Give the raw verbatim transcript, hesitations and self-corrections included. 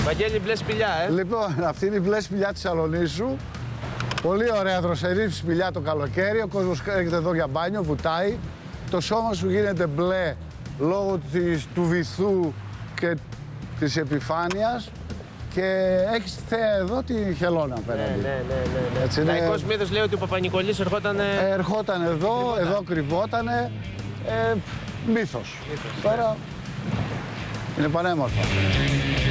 Βαγγέλη, μπλε σπηλιά, ε. Λοιπόν, αυτή είναι η μπλε σπηλιά της Σαλονίσου. Πολύ ωραία δροσερή σπηλιά το καλοκαίρι. Ο κόσμος έρχεται εδώ για μπάνιο, βουτάει. Το σώμα σου γίνεται μπλε λόγω της, του βυθού και της επιφάνειας. Και έχεις θέα εδώ τη χελώνα απέναντι. Ναι, ναι, ναι, ναι. Έτσι είναι... Λαϊκός μύθος λέει ότι ο Παπα-Νικολής ερχόταν. Ε, ερχόταν εδώ, κρυβόταν. εδώ κρυβότανε. Ε, μύθος. Μύθος. Τώρα είναι πανέμορφα.